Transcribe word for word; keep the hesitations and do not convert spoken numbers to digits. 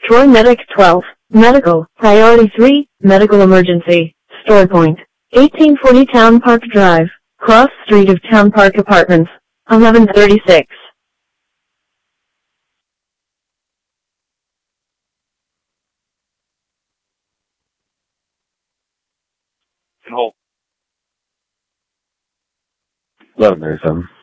Troy Medic twelve. Medical. Priority three. Medical emergency. Store point. eighteen forty Town Park Drive. Cross Street of Town Park Apartments. eleven thirty-six. Can hold. eleven thirty-seven.